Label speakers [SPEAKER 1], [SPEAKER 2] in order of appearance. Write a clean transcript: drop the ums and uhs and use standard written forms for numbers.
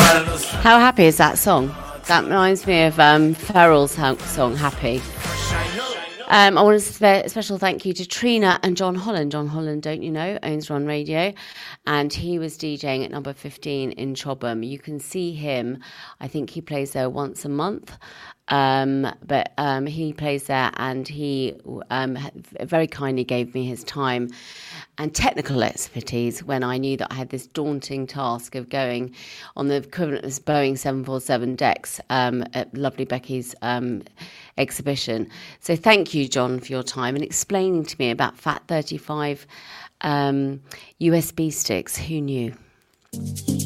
[SPEAKER 1] How happy is that song? That reminds me of Pharrell's song, Happy. I want to say a special thank you to Trina and John Holland. John Holland, don't you know, owns Ron Radio, and he was DJing at number 15 in Chobham. You can see him. I think he plays there once a month, but he plays there, and he very kindly gave me his time and technical expertise when I knew that I had this daunting task of going on the equivalent of Boeing 747 decks at lovely Becky's exhibition. So thank you, John, for your time and explaining to me about Fat 35 USB sticks. Who knew?